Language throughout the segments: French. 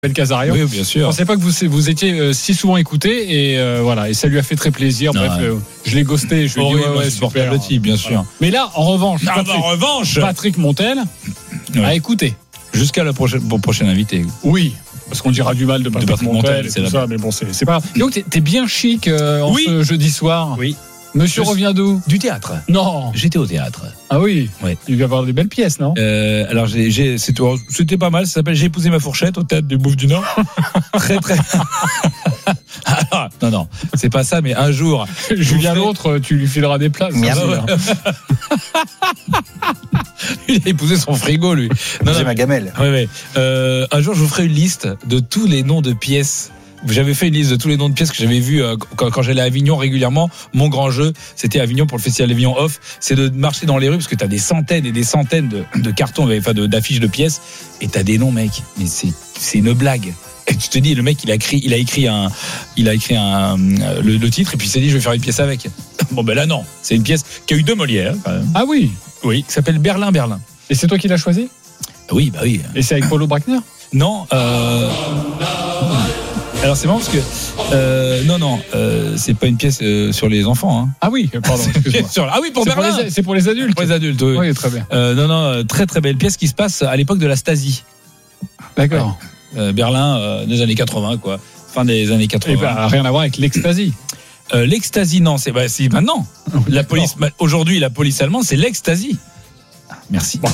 Ben Casarian. Oui, bien sûr. Je pensais pas que vous étiez si souvent écouté et voilà, et ça lui a fait très plaisir. Non, bref, je l'ai ghosté, je lui ai dit ouais, super le type, bien sûr. Voilà. Mais là, en revanche, Patrick Montel a écouté. Jusqu'à la prochaine invité. Oui. Parce qu'on dira du mal de Patrick Montel et tout ça, mais bon, c'est pas grave. Donc t'es bien chic ce jeudi soir. Oui. Monsieur revient d'où? Du théâtre. Non. J'étais au théâtre. Ah oui. Il va y avoir des belles pièces, non? Alors c'était pas mal. Ça s'appelle J'ai épousé ma fourchette au théâtre du Bouffe du Nord. Très. Alors, non, c'est pas ça. Mais un jour, Julien l'autre, tu lui fileras des places. Il a épousé son frigo, lui. J'ai ma gamelle. Ouais. Un jour, je vous ferai une liste de tous les noms de pièces. J'avais fait une liste de tous les noms de pièces que j'avais vus quand j'allais à Avignon régulièrement. Mon grand jeu, c'était Avignon pour le festival d'Avignon Off. C'est de marcher dans les rues parce que t'as des centaines et des centaines de cartons, d'affiches de pièces. Et t'as des noms, mec. Mais c'est une blague. Et tu te dis, le mec, il a écrit le titre et puis il s'est dit, je vais faire une pièce avec. Bon, ben là, non. C'est une pièce qui a eu 2 Molières. Ah oui. Oui, qui s'appelle Berlin. Et c'est toi qui l'as choisi? Oui, bah oui. Et c'est avec Paulo Brackner? Non, alors c'est marrant parce que c'est pas une pièce sur les enfants. Hein. Ah oui, pardon. Ah oui, pour Berlin. C'est pour les adultes. Pour les adultes. Oui. Oui, très bien. Très très belle pièce qui se passe à l'époque de la Stasi. D'accord. Berlin des années 80 quoi, fin des années 80. Et rien à voir avec l'ecstasy. L'ecstasy non, c'est maintenant. La police aujourd'hui, la police allemande, c'est l'ecstasy. Merci. Bon.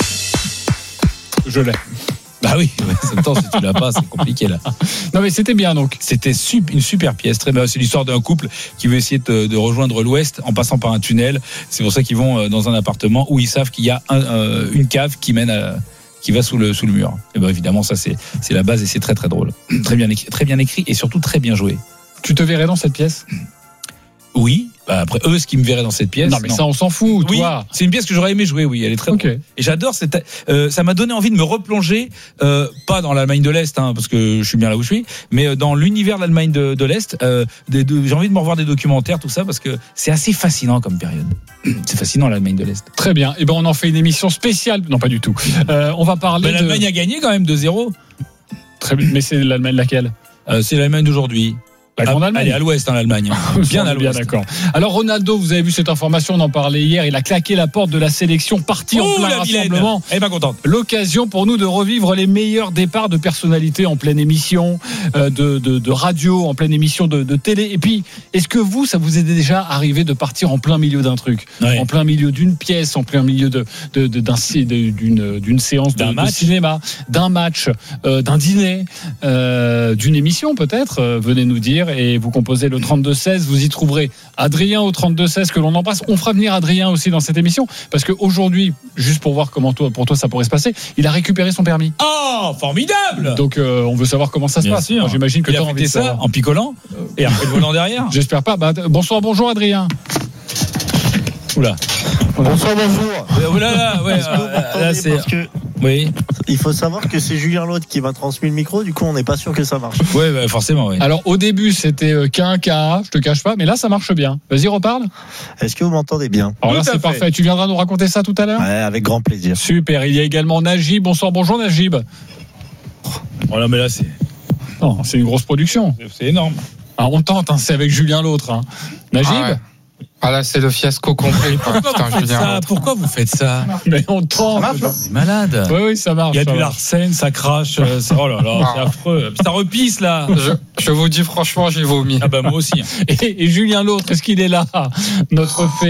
Je l'ai. Bah oui, en même temps, si tu l'as pas, c'est compliqué là. Non mais c'était bien donc. C'était une super pièce, très bien. C'est l'histoire d'un couple qui veut essayer de rejoindre l'Ouest en passant par un tunnel. C'est pour ça qu'ils vont dans un appartement où ils savent qu'il y a une cave qui va sous le mur. Et ben évidemment, ça c'est la base et c'est très très drôle, très bien écrit et surtout très bien joué. Tu te verrais dans cette pièce? Oui. Bah après eux, ce qui me verrait dans cette pièce. Non mais ça on s'en fout. Oui, toi. c'est une pièce que j'aurais aimé jouer. Oui, elle est très drôle. Et j'adore ça m'a donné envie de me replonger, pas dans l'Allemagne de l'Est, parce que je suis bien là où je suis, mais dans l'univers de l'Allemagne de l'Est. J'ai envie de me revoir des documentaires, tout ça, parce que c'est assez fascinant comme période. C'est fascinant l'Allemagne de l'Est. Très bien. Et ben on en fait une émission spéciale. Non pas du tout. On va parler. Mais l'Allemagne a gagné quand même 2-0. Très bien. Mais c'est l'Allemagne laquelle? C'est l'Allemagne d'aujourd'hui. La grande Allemagne. Elle est à l'ouest, l'Allemagne. Bien à l'ouest. Bien d'accord. Alors Ronaldo, vous avez vu cette information, on en parlait hier. Il a claqué la porte de la sélection, parti en plein rassemblement. Elle est pas contente. L'occasion pour nous de revivre les meilleurs départs de personnalités en pleine émission, de radio, en pleine émission de télé. Et puis, est-ce que ça vous est déjà arrivé de partir en plein milieu d'un truc, en plein milieu d'une pièce, en plein milieu d'une séance de cinéma, d'un match, d'un dîner, d'une émission peut-être? Venez nous dire. Et vous composez le 32-16, vous y trouverez Adrien au 32-16 que l'on embrasse. On fera venir Adrien aussi dans cette émission parce qu'aujourd'hui, juste pour voir comment pour toi ça pourrait se passer, il a récupéré son permis. Oh, formidable! Donc on veut savoir comment ça se passe. Moi, j'imagine que tu as envie de ça en picolant et après le volant derrière. J'espère pas. Bonjour Adrien. Oula. Bonsoir, bonjour. Là, c'est. Oui. Il faut savoir que c'est Julien Laude qui m'a transmis le micro, du coup on n'est pas sûr que ça marche. Oui, forcément. Oui. Alors au début c'était qu'un cas, je te cache pas, mais là ça marche bien. Vas-y, reparle. Est-ce que vous m'entendez bien? Alors là c'est parfait. Tu viendras nous raconter ça tout à l'heure? Ouais, avec grand plaisir. Super. Il y a également Najib. Bonjour Najib. Voilà, mais là c'est. Non, c'est une grosse production. C'est énorme. Alors on tente, c'est avec Julien l'autre. Najib. Ah ouais. Ah là, c'est le fiasco complet. Pourquoi vous faites ça? Mais on tente. C'est malade. Oui, ça marche. Il y a du Larsen, ça crache. Oh là là, c'est affreux. Ça repisse là. Je vous dis franchement, j'ai vomi. Ah bah moi aussi. Et Julien l'autre, est-ce qu'il est là? Notre fait.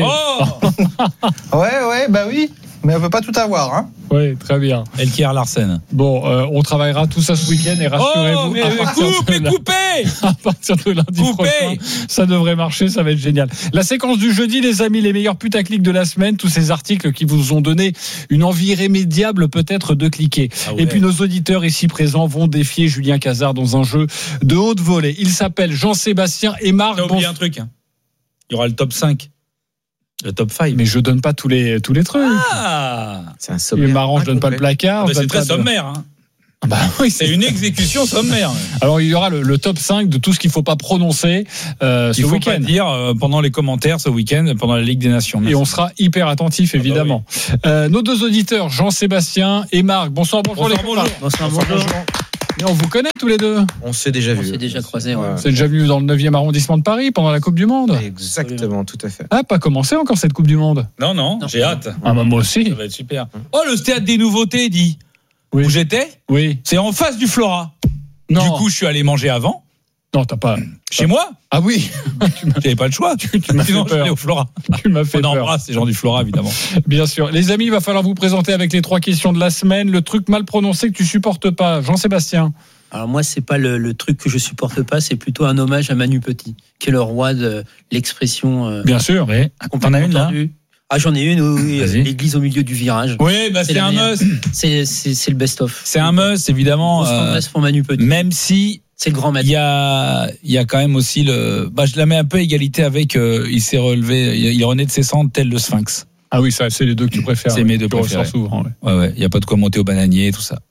Ouais, bah oui. Mais on peut pas tout avoir, hein. Oui, très bien. Elkier Larsen. Bon, on travaillera tout ça ce week-end et rassurez-vous. Coupez à partir de lundi prochain, ça devrait marcher, ça va être génial. La séquence du jeudi, les amis, les meilleurs putaclics de la semaine, tous ces articles qui vous ont donné une envie irrémédiable peut-être de cliquer. Ah ouais. Et puis nos auditeurs ici présents vont défier Julien Cazard dans un jeu de haute volée. Il s'appelle Jean-Sébastien et Marc. T'as oublié un truc. Il y aura le top 5. Le top 5. Mais je donne pas tous les trucs. C'est un sommaire. Il est marrant, je donne pas le placard. C'est très sommaire. Hein. Bah oui, c'est une exécution sommaire. Alors il y aura le top 5 de tout ce qu'il faut pas prononcer ce il faut week-end. Pas dire pendant les commentaires ce week-end, pendant la Ligue des Nations. Merci. Et on sera hyper attentif évidemment. Bah oui. Nos deux auditeurs, Jean-Sébastien et Marc. Bonsoir. Bonjour. Mais on vous connaît tous les deux. On s'est déjà On vu. s'est déjà croisés. Ouais. C'est déjà venu dans le 9e arrondissement de Paris pendant la Coupe du Monde. Exactement, tout à fait. Ah, pas commencé encore cette Coupe du Monde. Non, j'ai hâte. Ah bah moi aussi. Ça va être super. Oh, le théâtre des nouveautés, dit. Oui. Où j'étais, Oui. c'est en face du Flora. Non. Du coup, je suis allé manger avant, Non, t'as pas. chez moi. Ah oui. J'avais pas le choix. Tu m'as fait Sinon, peur. j'allais au Flora. Tu m'as fait On peur. embrasse les gens du Flora, évidemment. Bien sûr. Les amis, il va falloir vous présenter avec les 3 questions de la semaine. Le truc mal prononcé que tu supportes pas. Jean-Sébastien. Alors moi, c'est pas le truc que je supporte pas, c'est plutôt un hommage à Manu Petit, qui est le roi de l'expression. Bien sûr. Oui. T'en as une, là? Ah, j'en ai une, oui. Vas-y. L'église au milieu du virage. Oui, bah, c'est la un meilleure. must. C'est le best-of. C'est un must, évidemment. Grosse tendresse pour Manu Petit. Même si C'est le grand il maître. y a quand même aussi je la mets un peu à égalité avec, il s'est relevé, il est rené de ses cendres tel le Sphinx. Ah oui, ça, c'est les deux que tu préfères. C'est mes deux Tu ressors préférés. souvent. Ouais. Ouais, il y a pas de quoi monter au bananier, tout ça.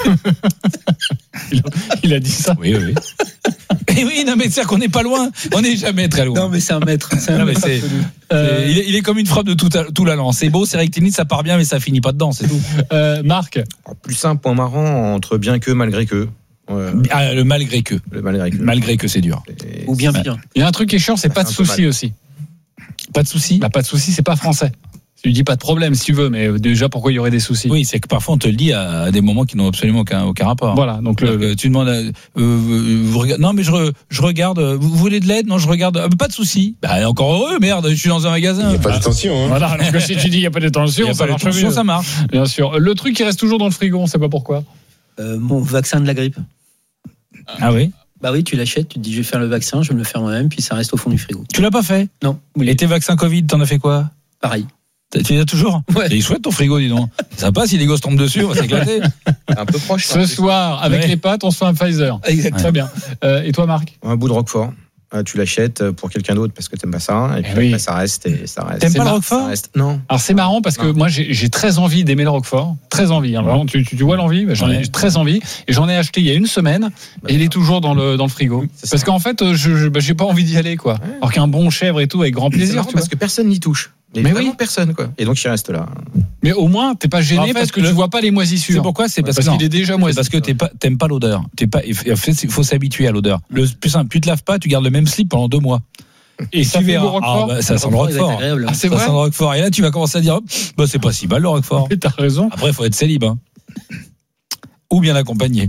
Il a dit ça. Oui. Et oui, non, mais c'est-à-dire qu'on n'est pas loin. On n'est jamais très loin. Non, mais c'est un maître. Non, mais c'est- il est comme une frappe de tout l'allant. C'est beau, c'est rectiligne, ça part bien, mais ça finit pas dedans, c'est tout. Marc. Plus un point marrant entre bien que, malgré que. Ah, le malgré que. Le malgré que. Malgré que c'est dur. Et- Ou bien pire. Il y a un truc qui est chiant, c'est Ça pas de fait un peu souci mal. aussi. Pas de souci. Bah, pas de souci, c'est pas français. Tu dis pas de problème si tu veux, mais déjà pourquoi il y aurait des soucis. Oui, c'est que parfois on te le dit à des moments qui n'ont absolument aucun rapport. Voilà, donc Tu demandes, vous regardez, non mais je regarde. Vous voulez de l'aide? Non, je regarde. Pas de souci. Bah encore heureux, merde. Je suis dans un magasin. Il n'y a pas de tension. Hein. voilà, donc si tu dis il y a pas de Il y tension, a ça pas de marche tension, mieux. ça marche. Bien sûr. Le truc qui reste toujours dans le frigo, on sait pas pourquoi. Mon vaccin de la grippe. Ah oui. Bah oui, tu l'achètes, tu te dis je vais faire le vaccin, je vais me le faire moi-même, puis ça reste au fond du frigo. Tu l'as pas fait? Non. Et tes vaccins Covid, t'en as fait quoi? Pareil. Tu les as toujours? Ouais. Il est chouette ton frigo, dis donc. Ça passe si les gosses tombent dessus, on va s'éclater. Un peu proche. Ce soir, avec Ouais. les pâtes, on se fait un Pfizer. Exactement. Très bien. Et toi, Marc? Un bout de Roquefort. Tu l'achètes pour quelqu'un d'autre parce que t'aimes pas ça. Et puis oui. après, ça reste et ça reste. T'aimes C'est pas le mar- Roquefort? Ça reste. Non. Alors c'est marrant parce que Non. moi j'ai très envie d'aimer le Roquefort, très envie. Hein, vraiment, tu vois l'envie, j'en ai Ouais. très envie et j'en ai acheté il y a une semaine et il est toujours dans le frigo. C'est Parce ça. qu'en fait j'ai pas envie d'y aller quoi. Alors qu'un bon chèvre et tout avec grand C'est plaisir. marrant Tu vois. parce que personne n'y touche. Mais vraiment oui. personne quoi. Et donc il reste là. Mais au moins t'es pas gêné En fait, parce que tu vois pas les moisissures. C'est pourquoi? C'est parce Parce que qu'il est déjà moisi. C'est parce que t'aimes pas l'odeur. En fait, il faut s'habituer à l'odeur. Le plus simple, tu te laves pas, tu gardes le même slip pendant 2 mois. Et ça tu fait verras. le Roquefort. Ah, bah, ça sent le Roquefort, il va être Roquefort. agréable. Ah, c'est Ça vrai. sent le Roquefort. Et là, tu vas commencer à dire, bah, c'est pas si mal le Roquefort. Mais t'as raison. Après, il faut être célib. Hein. Ou bien accompagné.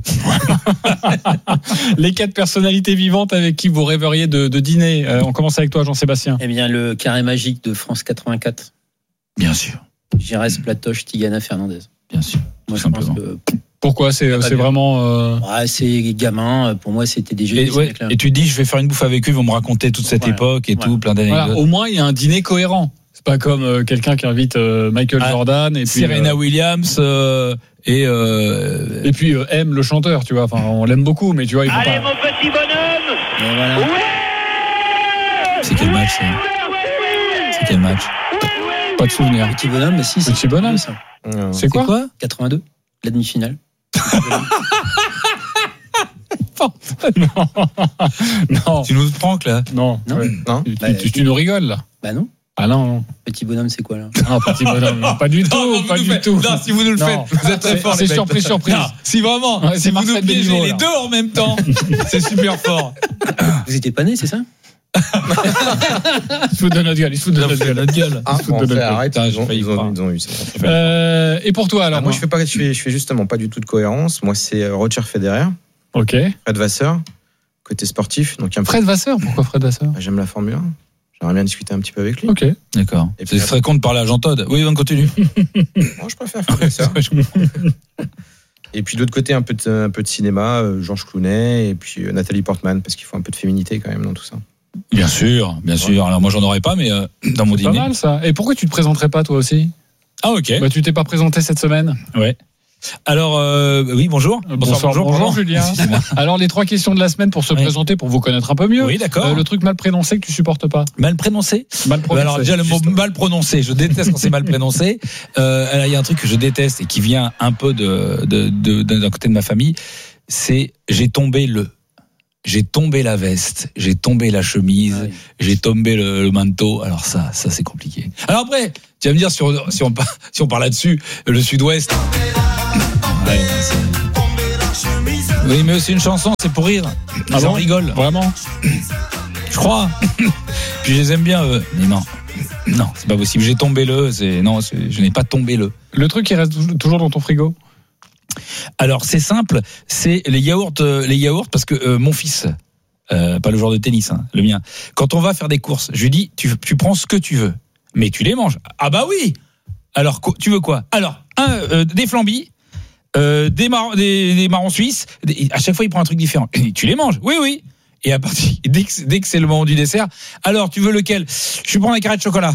Les 4 personnalités vivantes avec qui vous rêveriez de dîner. On commence avec toi, Jean-Sébastien. Eh bien, le carré magique de France 84. Bien sûr. Giresse, Platoche, Tigana, Fernandez. Bien sûr. Moi, Tout je pense simplement. que Pourquoi c'est pas bien. vraiment. ouais, ces gamins, pour moi, c'était des Et, génies. ouais, et tu te dis, je vais faire une bouffe avec eux, ils vont me raconter toute cette Voilà. époque et Voilà. tout, plein d'anecdotes. Voilà, au moins il y a un dîner cohérent. C'est pas comme quelqu'un qui invite Michael Ah, Jordan et puis Serena Williams et M le chanteur, tu vois. Enfin, on l'aime beaucoup, mais tu vois, ils vont pas. petit bonhomme. Et voilà. c'est quel match ça C'est quel match? Pas de souvenir. Petit bonhomme, mais si. c'est Petit bonhomme. ça. C'est quoi 82, la demi-finale. Non, Tu nous pranks là? non, Non. ouais. Non. Tu nous rigoles là. Bah non. Ah non, Petit bonhomme, c'est quoi là? non, petit bonhomme, non, pas du tout, pas du tout. Non, si vous nous le Non. faites, vous êtes très C'est- forts. c'est les mecs. surprise, surprise. Non, si vraiment, Ouais, si c'est vous nous Marcel piégez Béliveau, les là. deux en même temps, c'est super fort. Vous étiez pas né, c'est ça? Il se fout de notre gueule, il se fout de notre gueule. Notre gueule. Ah, fout de notre gueule. arrête. Putain, j'ai failli croire. Ils ont eu. C'est bon. Et pour toi alors Moi, je fais justement pas du tout de cohérence. Moi, c'est Roger Federer, Ok. Fred Vasseur, côté sportif. Donc, Fred Vasseur, pourquoi Fred Vasseur? J'aime la Formule 1. J'aimerais bien discuter un petit peu avec lui. Ok. D'accord. Et puis C'est très con de parler à Jean Todt. Oui, on continue. Moi, je préfère Fred Vasseur. Et puis, de l'autre côté, un peu de cinéma, Georges Clooney, et puis Nathalie Portman, parce qu'il faut un peu de féminité quand même dans tout ça. Bien sûr, bien sûr. Alors moi, j'en aurais pas, mais dans mon C'est pas dîner. mal ça. Et pourquoi tu te présenterais pas toi aussi? Ah ok. Bah tu t'es pas présenté cette semaine. Ouais. Alors oui, bonjour. Bonjour pardon. Julien. Excusez-moi. Alors les 3 questions de la semaine pour se Oui. présenter, pour vous connaître un peu mieux. Oui, d'accord. Le truc mal prononcé que tu supportes pas. Mal prononcé. Mal prononcé. Alors déjà le mot mal prononcé, je déteste quand c'est mal prononcé. Il y a un truc que je déteste et qui vient un peu d'un côté de ma famille, c'est j'ai tombé la veste, j'ai tombé la chemise, Ah oui. j'ai tombé le manteau. Alors ça c'est compliqué. Alors après, tu vas me dire si on parle là-dessus, le Sud-Ouest. Ouais, Oui, mais c'est une chanson, c'est pour rire. Ils en rigolent. Vraiment? Je crois. Puis je les aime bien, eux. Mais non, c'est pas possible. J'ai tombé je n'ai pas tombé le. Le truc qui reste toujours dans ton frigo? Alors c'est simple, c'est les yaourts parce que mon fils, pas le joueur de tennis, hein, le mien. Quand on va faire des courses, je lui dis tu prends ce que tu veux, mais tu les manges. Ah bah oui. Alors tu veux quoi? Alors des flambis, des marrons suisses. À chaque fois il prend un truc différent. Tu les manges? Oui. Et à partir dès que c'est le moment du dessert, alors tu veux lequel? Je prends un carré de chocolat.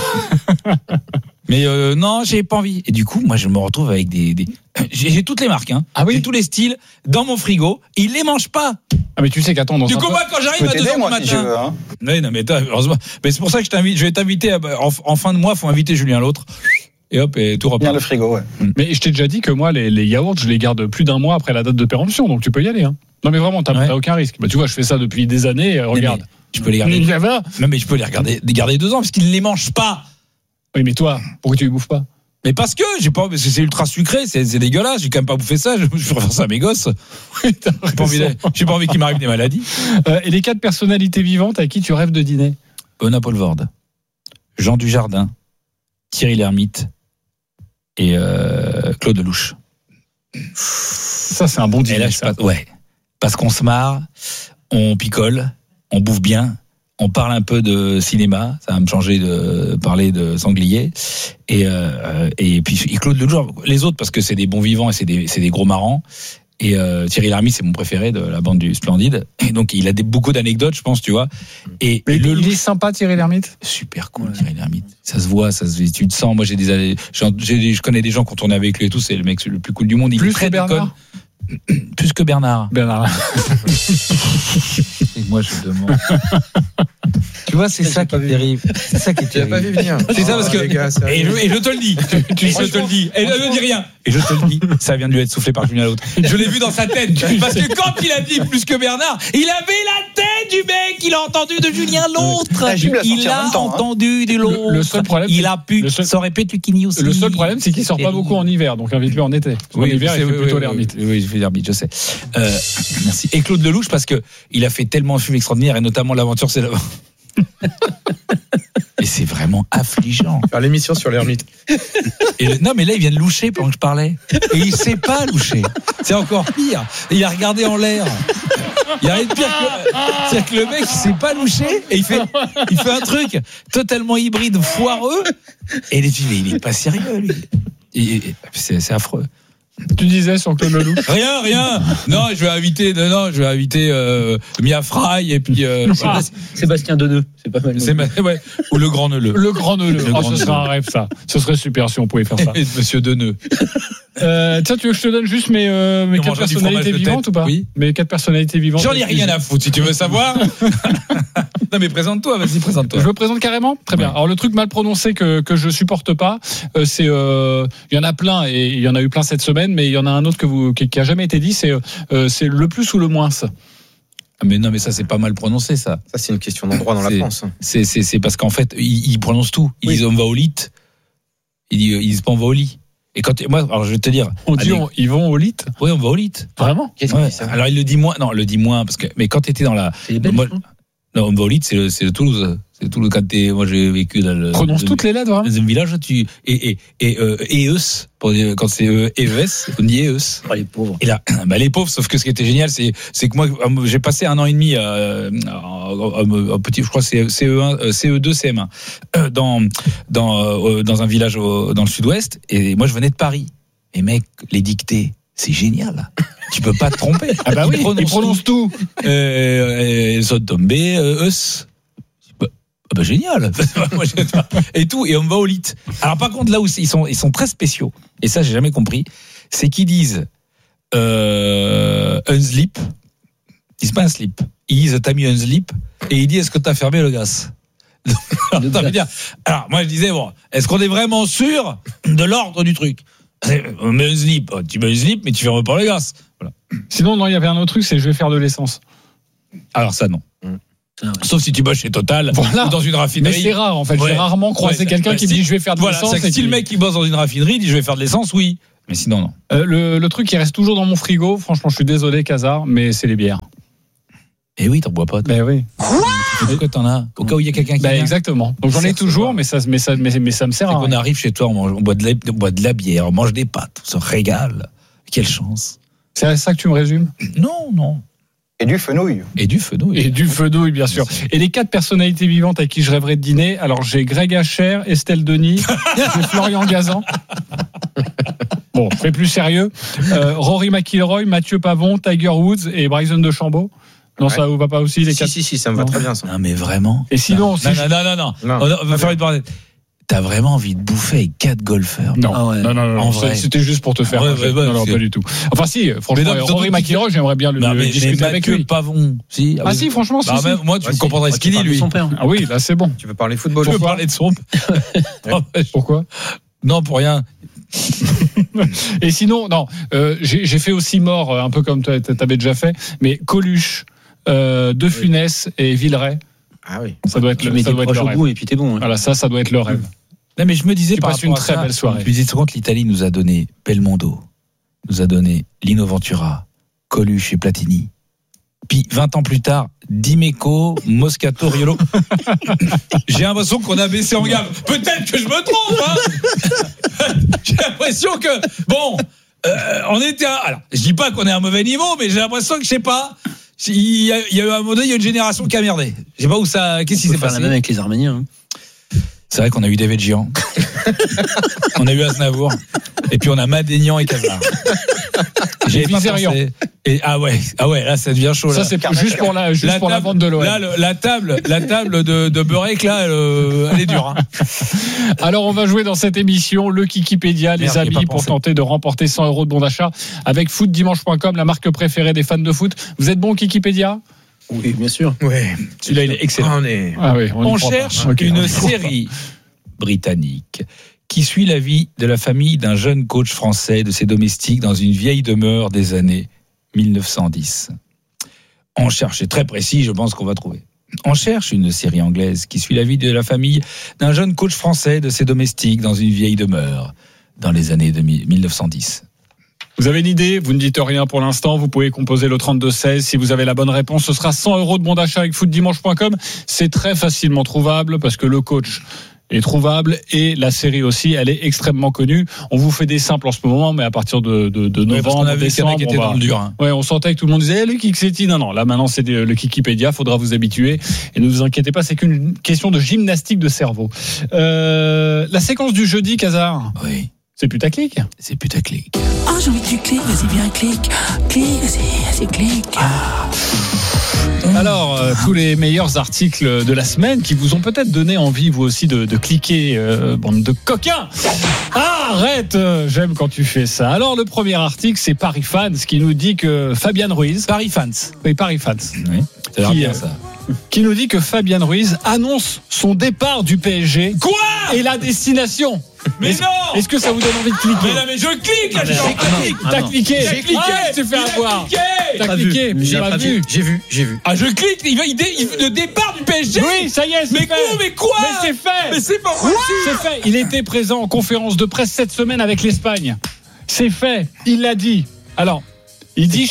Mais non, j'ai pas envie. Et du coup, moi, je me retrouve avec j'ai toutes les marques, hein. Ah oui. J'ai tous les styles dans mon frigo. Ils les mangent pas. Ah mais tu sais qu'attends, Du coup, moi, quand j'arrive à 2h du matin. Si je veux, hein. Oui, non, mais heureusement. Mais c'est pour ça que je vais t'inviter en fin de mois. Faut inviter Julien l'autre. Et hop, et tout repart. Bien le frigo, ouais. Mais je t'ai déjà dit que moi, les yaourts, je les garde plus d'un mois après la date de péremption, donc tu peux y aller. Hein. Non mais vraiment, t'as aucun risque. Bah, tu vois, je fais ça depuis des années. Regarde. Tu peux les garder. Non, mais je peux les garder 2 ans parce qu'ils ne les mangent pas. Oui, mais toi, pourquoi tu les bouffes pas? Mais parce que c'est ultra sucré, c'est dégueulasse. J'ai quand même pas bouffé ça. Je préfère ça à mes gosses. J'ai pas envie qu'il m'arrive des maladies. Et les 4 personnalités vivantes à qui tu rêves de dîner? Paul Vorde, Jean Dujardin, Thierry Lhermitte et Claude Lelouch. Ça, c'est un bon dîner. Et là, parce qu'on se marre, on picole, on bouffe bien, on parle un peu de cinéma. Ça va me changer de parler de sanglier. Et puis Claude Lelouch, les autres parce que c'est des bons vivants et c'est des gros marrants. Et Thierry Lhermitte, c'est mon préféré de la bande du Splendide. Et donc il a beaucoup d'anecdotes, je pense, tu vois. Et il est sympa, Thierry Lhermitte. Super cool, Thierry Lhermitte. Ça se voit, tu te sens. Moi, je connais des gens qui ont tourné avec lui et tout. C'est le mec le plus cool du monde. Il Plus est très que Bernard. Plus que Bernard. Et moi, je demande. Tu vois, c'est ça qui est terrible. C'est ça qui est terrible. Tu l'as pas vu venir. C'est ça parce que. Les gars, Et je te le dis. Je te le dis. Et ne dis rien. Et je te le dis. Ça vient de lui être soufflé par Julien l'autre. Je l'ai vu dans sa tête. Parce que quand il a dit plus que Bernard, il avait la tête du mec. Il a entendu de Julien l'autre. Il a entendu de l'autre. Le seul problème, il a pu. Ça aurait pu être Lucchini aussi. Le seul problème, c'est qu'il sort pas beaucoup en hiver. Donc invite-le en été. En hiver, il fait plutôt l'ermite. Oui, il fait l'ermite, je sais. Merci. Et Claude Lelouch, parce que il a fait tellement de films extraordinaires, et notamment L'Aventure, c'est l'avant. Et c'est vraiment affligeant. Faire l'émission sur l'ermite. Non, mais là, il vient de loucher pendant que je parlais. Et il sait pas loucher. C'est encore pire. Il a regardé en l'air. Il y a rien de pire c'est-à-dire que le mec, il sait pas loucher et il fait un truc totalement hybride, foireux. Et les filles, mais il est pas sérieux, lui. C'est affreux. Tu disais sur Claude Lelouch? Rien. Non, je vais inviter Mia Fry et puis Sébastien Deneux, c'est pas mal. Ou le Grand Neuleux. Le Grand Neuleux. Ce serait un rêve, ça. Ce serait super si on pouvait faire ça. Monsieur Deneux. Tiens, tu veux que je te donne juste mes 4 personnalités vivantes ou pas? Oui. Mes 4 personnalités vivantes. J'en ai rien à foutre si tu veux savoir. Non mais présente-toi, vas-y, présente-toi. Je me présente carrément. Très bien. Alors le truc mal prononcé que je supporte pas, c'est il y en a plein et il y en a eu plein cette semaine, mais il y en a un autre qui a jamais été dit, c'est le plus ou le moins. Mais non, mais ça c'est pas mal prononcé ça. Ça c'est une question d'endroit dans la France. C'est parce qu'en fait ils prononcent tout. Ils disent on va au lit. Ils disent pas on va au lit. Et quand moi, alors je vais te dire, ils vont au lit. Oui, on va au lit. Vraiment? Qu'est-ce qu'il dit ça? Alors il le dit moins. Non, le dit moins parce que. Mais quand t'étais dans la. C'est les Belges, non, on va au lit, c'est le Toulouse. C'est tout le cas. Moi, j'ai vécu dans le. Prononce toutes les lettres, vraiment. Dans un village, EES, quand c'est EES, on dit EES. Oh, les pauvres. Et là, les pauvres, sauf que ce qui était génial, c'est que moi, j'ai passé 1 an et demi, petit, je crois, c'est CE1, CE2, CM1, dans un village dans le sud-ouest. Et moi, je venais de Paris. Et mec, les dictées, c'est génial. Tu peux pas te tromper. Ah bah oui, ils prononcent tout. Ils sont tombés, eus. Bah génial. Et tout, et on va au lit. Alors par contre, là où ils sont très spéciaux, et ça j'ai jamais compris, c'est qu'ils disent un slip. Ils disent pas un slip. Ils disent t'as mis un slip, et ils disent est-ce que t'as fermé le gaz? Alors moi je disais bon, est-ce qu'on est vraiment sûr de l'ordre du truc? On met un slip, tu mets un slip, mais tu fermes pas le gaz. Voilà. Sinon, non, il y avait un autre truc, c'est je vais faire de l'essence. Alors ça, non. Sauf si tu bosses chez Total ou dans une raffinerie. Mais c'est rare, en fait. J'ai rarement croisé quelqu'un qui me dit je vais faire de l'essence. Si le mec qui bosse dans une raffinerie dit je vais faire de l'essence, oui. Mais sinon, non. Le truc qui reste toujours dans mon frigo, franchement, je suis désolé, Casar, mais c'est les bières. Eh oui, t'en bois pas. Ben oui. Pourquoi t'en as? Au cas où il y a quelqu'un qui vient. Exactement. Donc j'en ai toujours, mais ça me sert C'est à qu'on rien. arrive chez toi, on boit de la bière, on mange des pâtes, on se régale. Quelle chance. C'est ça que tu me résumes? Non. Et du fenouil. Et du fenouil. Et du fenouil, bien sûr. Et les 4 personnalités vivantes avec qui je rêverais de dîner, alors j'ai Greg Hacher, Estelle Denis, j'ai Florian Gazan. Bon, mais plus sérieux. Rory McIlroy, Mathieu Pavon, Tiger Woods et Bryson DeChambeau. Non, Ouais. ça vous va pas aussi, les 4? Si, ça me va Non. très bien, ça. Non, mais vraiment. Et sinon, Non. On va faire une parenthèse. T'as vraiment envie de bouffer avec 4 golfeurs? Non, Ah ouais. non, En vrai. c'était juste pour te faire. Ouais, non, c'est- pas du tout. Enfin, si, franchement, Mais non, mais Rory surtout- McIlroy, j'aimerais bien Non, mais discuter avec Mathieu lui. Pavon. Si. Ah, si, franchement, Bah, si. même moi, tu Ouais, me si. comprendrais ce qu'il dit, lui. Son père. Ah oui, là, c'est bon. Tu veux parler football? Je veux parler de son. Pourquoi? Non, pour rien. Et sinon, non, j'ai fait aussi mort, un peu comme t'avais déjà fait, mais Coluche, De Funès et Villeray, Ah oui. ça doit être Tu le mets des rêve. proches au bout et puis t'es bon. Voilà, ça doit être le rêve. Non, mais je me disais Tu par passes rapport une à très ça, belle soirée. Je me disais souvent que l'Italie nous a donné Belmondo, nous a donné Lino Ventura, Coluche et Platini. Puis 20 ans plus tard, Dimeco, Moscato, Riolo. J'ai l'impression qu'on a baissé en gamme. Peut-être que je me trompe, hein. J'ai l'impression que bon, on était. Alors, je dis pas qu'on est à un mauvais niveau, mais j'ai l'impression que je sais pas. Il y a eu un moment donné, il y a une génération qui a merdé. Je sais pas où ça. Qu'est-ce qui On s'est peut faire la passé? même avec les Arméniens. Hein. C'est vrai qu'on a eu David Gian. On a eu Aznavour. Et puis on a Madénian et Cavard. J'ai pas Vizerian. pensé. Et ah ouais, là ça devient chaud. Ça, Là. c'est juste pour la table- vente de l'OM. Là, la table de Beurek, là, elle est dure. Hein. Alors, on va jouer dans cette émission le Kikipédia, les Merde, j'ai amis, pas pour pensé. tenter de remporter 100 € de bon d'achat avec footdimanche.com, la marque préférée des fans de foot. Vous êtes bon au Kikipédia? Oui, bien sûr. Ouais. Celui-là, il est excellent. On est. Ah oui, On y croit cherche pas. Ok, on une y croit pas. série britannique qui suit la vie de la famille d'un jeune coach français de ses domestiques dans une vieille demeure des années 1910. On cherche, c'est très précis, je pense qu'on va trouver. On cherche une série anglaise qui suit la vie de la famille d'un jeune coach français de ses domestiques dans une vieille demeure dans les années 1910. Vous avez une idée? Vous ne dites rien pour l'instant. Vous pouvez composer le 32-16. Si vous avez la bonne réponse, ce sera 100 € de bon d'achat avec footdimanche.com. C'est très facilement trouvable parce que le coach est trouvable et la série aussi, elle est extrêmement connue. On vous fait des simples en ce moment, mais à partir de Ouais, parce qu'on novembre, avait décembre, qui était dans le dur. Hein. Ouais, on sentait que tout le monde disait le Kiksetti. Non, là maintenant c'est le Kikipédia. Faudra vous habituer et ne vous inquiétez pas, c'est qu'une question de gymnastique de cerveau. La séquence du jeudi, Casar, Oui, c'est putaclic. c'est putaclic. Ah, j'ai envie que tu cliques, vas-y, viens, clique. Clique, vas-y, clique. Alors, tous les meilleurs articles de la semaine qui vous ont peut-être donné envie, vous aussi, de cliquer, bande de coquins. Arrête, j'aime quand tu fais ça. Alors, le premier article, c'est Paris Fans qui nous dit que Fabian Ruiz... Paris Fans. Oui, Paris Fans. Oui, ça a l'air Qui, bien ça. Qui nous dit que Fabian Ruiz annonce son départ du PSG. Quoi? Et la destination. Mais Est-ce- non! Est-ce que ça vous donne envie de cliquer? Mais non, mais je clique là, j'ai T'as cliqué. J'ai cliqué. Ah, tu fais avoir. T'as Pas cliqué. vu. J'ai pas vu. J'ai vu. Ah, je clique, le départ du PSG. Oui, ça y est, c'est Mais fait. quoi? Mais quoi? Mais c'est fait. Mais c'est pas possible. C'est fait. Il était présent en conférence de presse cette semaine avec l'Espagne. C'est fait. Il l'a dit. Alors, il dit,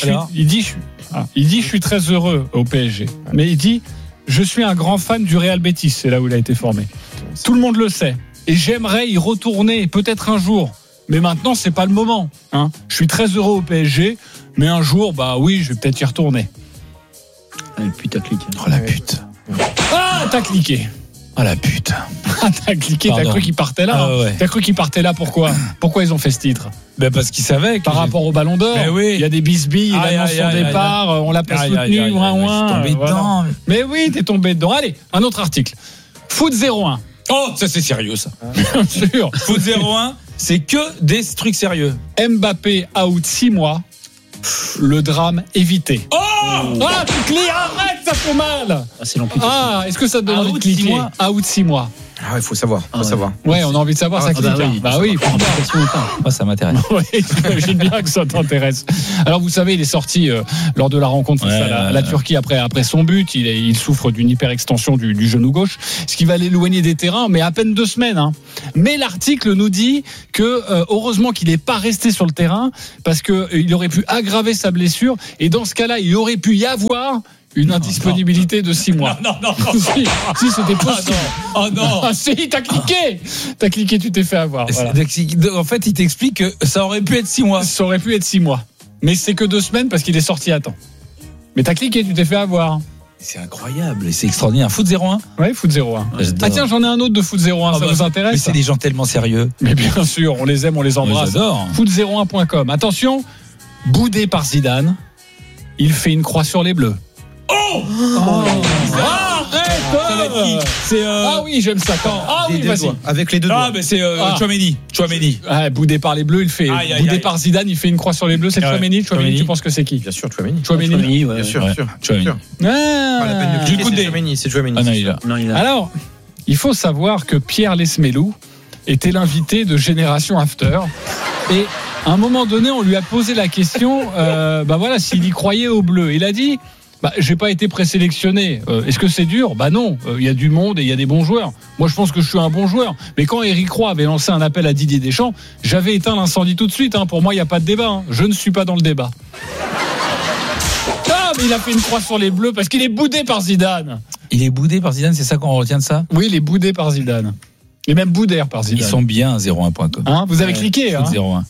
je suis très heureux au PSG. Mais il dit, je suis un grand fan du Real Betis. C'est là où il a été formé. Tout le monde le sait. Et j'aimerais y retourner peut-être un jour. Mais maintenant, c'est pas le moment. Hein. Je suis très heureux au PSG. Mais un jour, bah oui, je vais peut-être y retourner. Ah, le putaclic. Oh la pute. Ah, t'as cliqué. Oh la pute. Ah, t'as cliqué, Pardon. t'as cru qu'il partait là. Ah, ouais. T'as cru qu'il partait là, pourquoi? Pourquoi ils ont fait ce titre? Ben parce qu'il savait que Par rapport au Ballon d'Or, Mais oui. il y a des bisbilles, il Aïe, annonce aïe, son aïe, départ, on l'a pas Aïe, soutenu, aïe, aïe, ouin, aïe, ouin. je suis tombé Voilà. dedans. Mais oui, t'es tombé dedans. Allez, un autre article. Foot 01. Oh, ça c'est sérieux ça. Bien sûr. Foot 01, c'est que des trucs sérieux. Mbappé out 6 mois. Le drame évité. Oh! Ah, tu cliques, arrête! ça fait mal. C'est l'amputation. Ah, est-ce que ça te donne envie de Out, 6 cliquer? mois. Out 6 mois. Ah, il faut savoir. Ah ouais. Ouais, on a envie de savoir, ça clique. Bah oui, Amputation ou pas. Moi, ça m'intéresse. Oui, j'imagine bien que ça t'intéresse. Alors, vous savez, il est sorti lors de la rencontre face à la Turquie après son but. Il souffre d'une hyperextension du genou gauche, ce qui va l'éloigner des terrains, mais à peine 2 semaines. Hein. Mais l'article nous dit que heureusement qu'il n'est pas resté sur le terrain parce qu'il aurait pu aggraver sa blessure. Et dans ce cas-là, il aurait pu y avoir une indisponibilité de 6 mois. Non. Si, c'était possible. Oh non. Ah si, t'as cliqué, tu t'es fait avoir. Voilà. En fait, il t'explique que ça aurait pu être 6 mois. Ça aurait pu être 6 mois. Mais c'est que 2 semaines parce qu'il est sorti à temps. Mais t'as cliqué, tu t'es fait avoir. C'est incroyable et c'est extraordinaire. Foot 01. Ouais, Foot 01. J'adore. Ah tiens, j'en ai un autre de Foot 01, ça vous intéresse? Mais c'est des gens tellement sérieux. Mais bien sûr, on les aime, on les embrasse. J'adore. Foot01.com. Attention, boudé par Zidane, il fait une croix sur les Bleus. Arrête! C'est Ah oui, j'aime ça. Ah oui, vas-y. Avec les deux doigts. Ah, mais c'est Chouameni. Ah, boudé par les Bleus, il fait. Aïe, aïe, Boudé aïe. par Zidane, il fait une croix sur les Bleus. C'est Ouais. Chouameni. Chouameni. Tu penses que c'est qui? Bien sûr, Chouameni. Chouameni. Ouais. Bien sûr, Ouais. sûr. Chouameni. sûr. Ah. Pas la peine de Jules cliquer, Koundé. c'est Chouameni. C'est Chouameni. Ah non, il est là. Non, il a. Alors, il faut savoir que Pierre Lesmelou était l'invité de Génération After. Et à un moment donné, on lui a posé la question, s'il y croyait aux Bleus. Il a dit, j'ai pas été présélectionné. Est-ce que c'est dur? Non. Il y a du monde et il y a des bons joueurs. Moi, je pense que je suis un bon joueur. Mais quand Éric Roy avait lancé un appel à Didier Deschamps, j'avais éteint l'incendie tout de suite. Pour moi, il n'y a pas de débat. Je ne suis pas dans le débat. Ah, mais il a fait une croix sur les Bleus parce qu'il est boudé par Zidane. Il est boudé par Zidane, c'est ça qu'on retient de ça? Oui, il est boudé par Zidane. Il est même boudé par Zidane. Ils sont bien 01.com. Vous avez cliqué, Foot 01.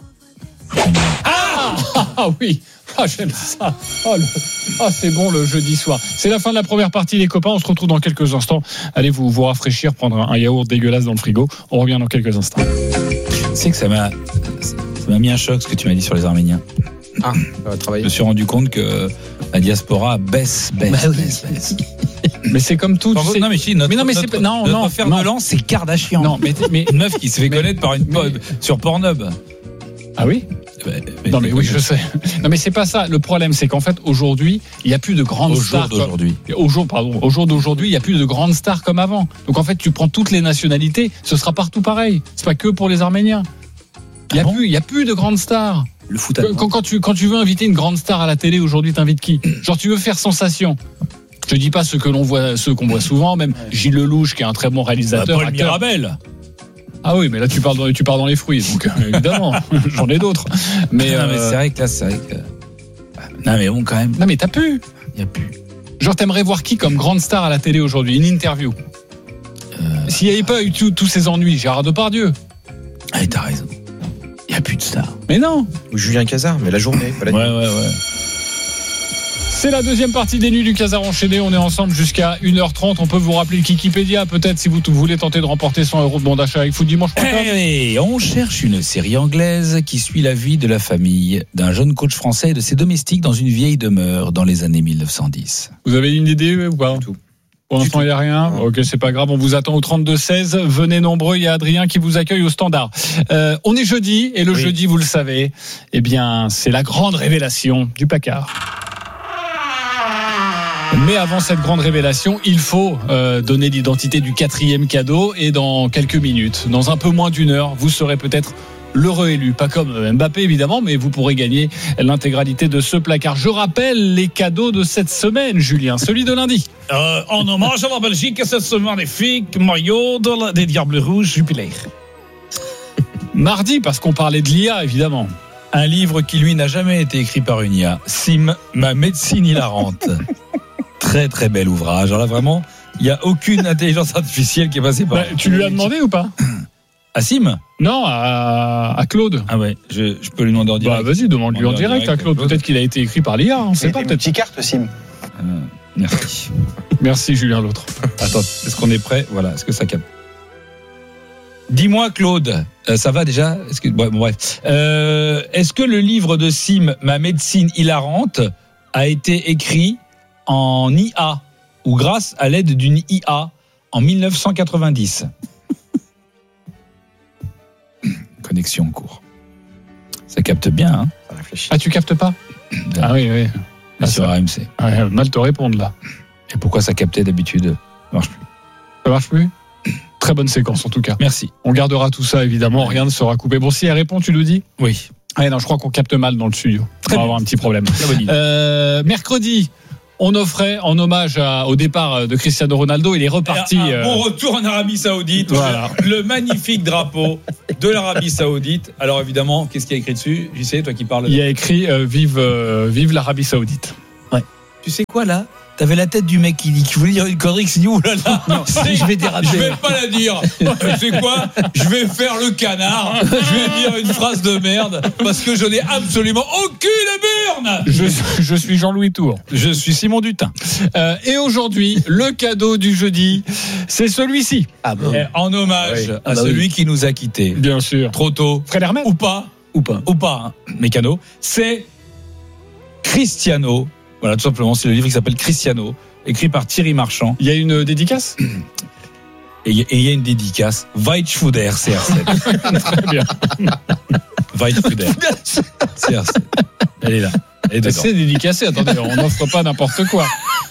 Ah oui. Ah, j'aime ça. C'est bon le jeudi soir. C'est la fin de la première partie, les copains. On se retrouve dans quelques instants. Allez vous rafraîchir, prendre un yaourt dégueulasse dans le frigo. On revient dans quelques instants. Tu sais que ça m'a mis un choc ce que tu m'as dit sur les Arméniens. Ah, ça va travailler. Je me suis rendu compte que la diaspora baisse. Mais c'est comme tout. Tu sais. Non, mais si, notre, Mais non, mais notre, c'est non, notre non, fer non. de lance, c'est Kardashian. Non, mais Une meuf qui se fait connaître par une pub sur Pornhub. ah oui. Non mais oui, je sais. Non mais c'est pas ça. Le problème, c'est qu'en fait aujourd'hui, il y a plus de grandes Au jour stars. d'aujourd'hui. Au jour d'aujourd'hui, il y a plus de grandes stars comme avant. Donc en fait, tu prends toutes les nationalités, ce sera partout pareil. C'est pas que pour les Arméniens. Il y a plus de grandes stars. Le foot allemand. Quand tu veux inviter une grande star à la télé aujourd'hui, t'invites qui? Genre tu veux faire sensation. Je dis pas ceux qu'on voit souvent, même Gilles Lelouch qui est un très bon réalisateur. Paul acteur. Mirabel. Ah oui, mais là tu pars dans les fruits, donc évidemment, j'en ai d'autres. Mais, Non, mais c'est vrai que là, c'est vrai que. Non, mais bon, quand même, non mais t'as pu. il n'y a plus. Genre t'aimerais voir qui comme grande star à la télé aujourd'hui? Une interview. S'il n'y avait pas eu tous ces ennuis, Gérard Depardieu. Ah, t'as raison. Il n'y a plus de stars. Mais non. Ou Julien Cazard, mais la journée, pas la nuit. Ouais. C'est la deuxième partie des Nuits du Casar enchaîné. On est ensemble jusqu'à 1h30. On peut vous rappeler le Kikipédia, peut-être, si vous voulez tenter de remporter 100 € de bon d'achat avec footdimanche.com. Et on cherche une série anglaise qui suit la vie de la famille d'un jeune coach français et de ses domestiques dans une vieille demeure dans les années 1910. Vous avez une idée ou pas? Du tout. Pour l'instant, il n'y a rien. Ok, c'est pas grave. On vous attend au 32-16. Venez nombreux. Il y a Adrien qui vous accueille au standard. On est jeudi et le jeudi, vous le savez, eh bien, c'est la grande révélation du placard. Mais avant cette grande révélation, il faut donner l'identité du 4e cadeau. Et dans quelques minutes, dans un peu moins d'une heure, vous serez peut-être l'heureux élu. Pas comme Mbappé, évidemment, mais vous pourrez gagner l'intégralité de ce placard. Je rappelle les cadeaux de cette semaine, Julien. Celui de lundi. En hommage à la Belgique, c'est ce magnifique maillot des Diables Rouges Jupiler. Mardi, parce qu'on parlait de l'IA, évidemment. Un livre qui, lui, n'a jamais été écrit par une IA. Sim, ma médecine hilarante. Très, très bel ouvrage. Alors là, vraiment, il n'y a aucune intelligence artificielle qui est passée par... Tu lui as demandé ou pas? À Sim? Non, à Claude. Ah ouais, je peux lui demander en direct. Vas-y, demande-lui en direct à Claude. Peut-être qu'il a été écrit par l'IA, on ne sait pas. Peut-être. Petite carte, Sim. Merci. Merci, Julien l'autre. Attends, est-ce qu'on est prêt? Voilà, est-ce que ça capte? Dis-moi, Claude, ça va déjà? Bref. Est-ce que le livre de Sim, Ma médecine hilarante, a été écrit en IA ou grâce à l'aide d'une IA en 1990? Connexion en cours. Ça capte bien, hein? Ça réfléchit. Ah, tu captes pas? Ah oui. sur RMC. Ouais, mal te répondre là. Et pourquoi ça captait d'habitude ça marche plus. Ça marche plus? Très bonne séquence en tout cas. Merci. On gardera tout ça évidemment, rien ne sera coupé. Bon, si elle répond, tu le dis? Oui. Ouais, non, je crois qu'on capte mal dans le studio. Très On va bien. avoir un petit problème. Très bonne idée. Mercredi, on offrait en hommage au départ de Cristiano Ronaldo. Il est reparti. Un bon retour en Arabie Saoudite. Voilà. Le magnifique drapeau de l'Arabie Saoudite. Alors évidemment, qu'est-ce qu'il y a écrit dessus? J'y sais, toi qui parles. Il y a écrit vive l'Arabie Saoudite. Tu sais quoi là? T'avais la tête du mec qui voulait dire une connerie, qui s'est dit oulala, je vais déraper. Je vais pas la dire. Tu sais quoi? Je vais faire le canard. Je vais dire une phrase de merde parce que je n'ai absolument aucune burne. Je suis Jean-Louis Tour. Je suis Simon Dutin. Et aujourd'hui, le cadeau du jeudi, c'est celui-ci. En hommage à celui qui nous a quittés. Bien sûr. Trop tôt. Fred Hermel. Ou pas, hein, Mécano. C'est Cristiano. Voilà, tout simplement, c'est le livre qui s'appelle Cristiano, écrit par Thierry Marchand. Il y a une dédicace? Et il y a une dédicace. Weitschfuder, CR7. Très bien. Weitschfuder. CR7. Elle est là. Elle est dedans. C'est dédicacé, attendez, on n'offre pas n'importe quoi.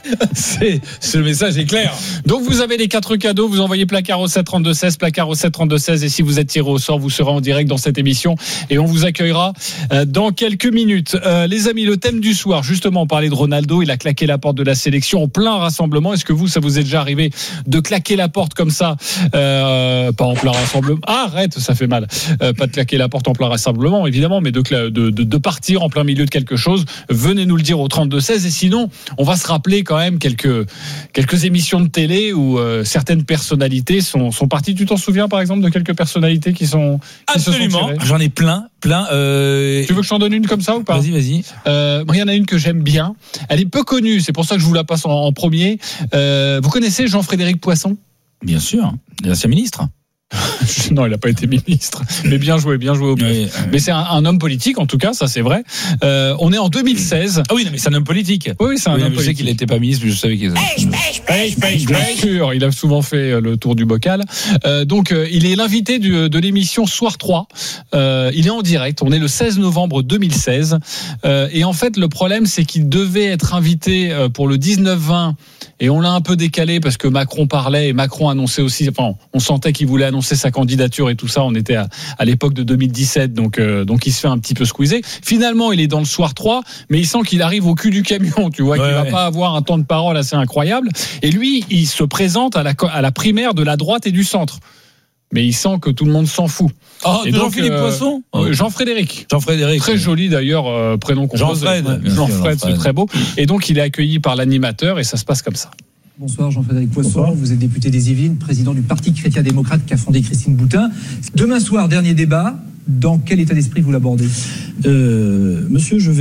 Le message est clair. Donc vous avez les 4 cadeaux, vous envoyez placard au 732-16, placard au 732-16, et si vous êtes tiré au sort, vous serez en direct dans cette émission et on vous accueillera dans quelques minutes. Les amis, le thème du soir, justement, on parlait de Ronaldo, il a claqué la porte de la sélection en plein rassemblement. Est-ce que ça vous est déjà arrivé de claquer la porte comme ça, pas en plein rassemblement, arrête, ça fait mal, pas de claquer la porte en plein rassemblement évidemment, mais de partir en plein milieu de quelque chose? Venez nous le dire au 32-16, et sinon on va se rappeler quand même quelques émissions de télé où certaines personnalités sont parties. Tu t'en souviens par exemple de quelques personnalités qui se Absolument. sont tirées? J'en ai plein. Tu veux que je t'en donne une comme ça ou pas? Vas-y. Il y en a une que j'aime bien. Elle est peu connue, c'est pour ça que je vous la passe en premier. Vous connaissez Jean-Frédéric Poisson? Bien sûr, l'ancien ministre. Non, il n'a pas été ministre. Mais bien joué au bluff. Oui. Mais c'est un homme politique, en tout cas, ça c'est vrai. On est en 2016. Ah oui, non, mais c'est un homme politique. Oui, c'est un homme Je sais politique. qu'il n'était pas ministre, mais je savais qu'il était. Bien sûr, il a souvent fait le tour du bocal. Donc, il est l'invité de l'émission Soir 3. Il est en direct. On est le 16 novembre 2016. Et en fait, le problème, c'est qu'il devait être invité pour le 19-20. Et on l'a un peu décalé parce que Macron parlait et Macron annonçait aussi. Enfin, on sentait qu'il voulait annoncer sa candidature et tout ça. On était à l'époque de 2017, donc il se fait un petit peu squeezer. Finalement, il est dans le Soir 3, mais il sent qu'il arrive au cul du camion. Tu vois, qu'il va pas avoir un temps de parole assez incroyable. Et lui, il se présente à la primaire de la droite et du centre. Mais il sent que tout le monde s'en fout. Et Jean-Philippe Poisson, Jean-Frédéric. Jean-Frédéric. Très joli d'ailleurs, prénom qu'on pose. Jean-Fred, c'est très beau. Et donc il est accueilli par l'animateur et ça se passe comme ça. Bonsoir Jean-Frédéric Poisson, vous êtes député des Yvelines, président du Parti chrétien-démocrate qu'a fondé Christine Boutin. Demain soir, dernier débat, dans quel état d'esprit vous l'abordez? Monsieur, je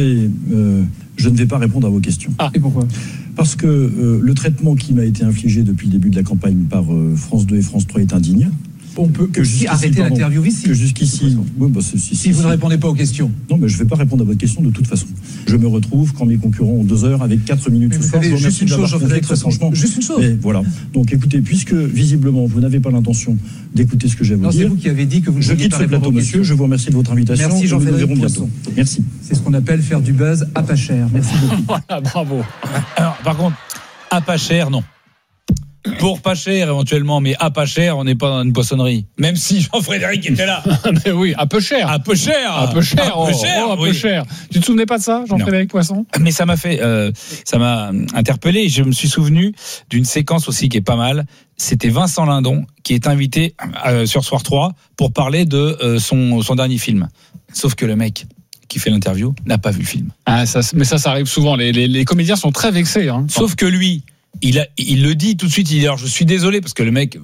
ne vais pas répondre à vos questions. Et pourquoi? Parce que le traitement qui m'a été infligé depuis le début de la campagne par France 2 et France 3 est indigne. On peut aussi arrêter l'interview ici. Que jusqu'ici. Oui, si vous ne répondez pas aux questions. Non, mais je ne vais pas répondre à votre question de toute façon. Je me retrouve quand mes concurrents ont 2 heures avec 4 minutes ce soir. Juste une chose, Jean-Frédéric, très franchement. Juste une chose. Et voilà. Donc écoutez, puisque visiblement vous n'avez pas l'intention d'écouter ce que j'ai à vous dire. C'est vous qui avez dit que vous ne Je quitte ce plateau, monsieur. Je vous remercie de votre invitation. Merci Jean-Frédéric Poisson. Bientôt. Merci. C'est ce qu'on appelle faire du buzz à pas cher. Merci beaucoup. Voilà, bravo. Alors, par contre, à pas cher, non. Pour pas cher éventuellement, mais à pas cher, on n'est pas dans une poissonnerie. Même si Jean-Frédéric était là. Mais oui, à peu cher. À peu cher. À peu cher. À peu cher. Tu te souvenais pas de ça, Jean-Frédéric Poisson? Mais ça m'a interpellé. Je me suis souvenu d'une séquence aussi qui est pas mal. C'était Vincent Lindon qui est invité sur Soir 3 pour parler de son dernier film. Sauf que le mec qui fait l'interview n'a pas vu le film. Mais ça arrive souvent. Les comédiens sont très vexés. Sauf que lui, il le dit tout de suite. Il dit alors je suis désolé parce que le mec,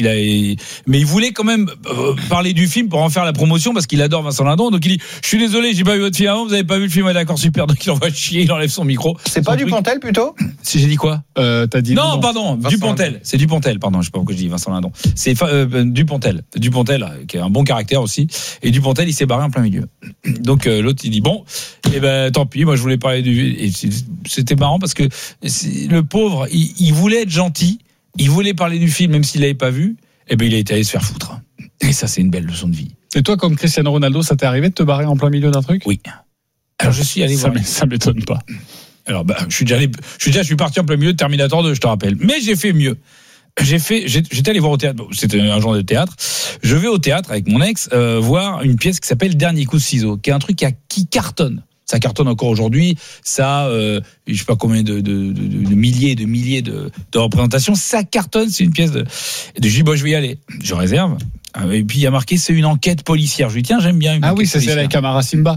mais il voulait quand même parler du film pour en faire la promotion parce qu'il adore Vincent Lindon. Donc il dit je suis désolé, j'ai pas vu votre film avant, vous avez pas vu le film, d'accord, super. Donc il envoie chier, il enlève son micro. C'est pas Dupontel plutôt? Si j'ai dit quoi? T'as dit non, pardon, Dupontel. C'est Dupontel, pardon. Je sais pas pourquoi je dis Vincent Lindon. C'est Dupontel. Dupontel qui a un bon caractère aussi. Et Dupontel, il s'est barré en plein milieu. Donc l'autre il dit bon, tant pis. Moi je voulais parler et c'était marrant parce que le pauvre, il voulait être gentil, il voulait parler du film même s'il l'avait pas vu, il a été allé se faire foutre. Et ça, c'est une belle leçon de vie. Et toi, comme Cristiano Ronaldo, ça t'est arrivé de te barrer en plein milieu d'un truc? Oui. Alors je suis allé voir. Ça m'étonne pas. Alors, je suis parti en plein milieu de Terminator 2, je te rappelle. Mais j'ai fait mieux. J'étais allé voir au théâtre. C'était un genre de théâtre. Je vais au théâtre avec mon ex voir une pièce qui s'appelle Dernier coup de ciseau, qui est un truc qui cartonne. Ça cartonne encore aujourd'hui. Ça, je sais pas combien de milliers de représentations. Ça cartonne. C'est une pièce de. Je dis je vais y aller. Je réserve. Et puis il y a marqué c'est une enquête policière. Je dis tiens j'aime bien. Ah oui, c'est celle avec Amara Simba.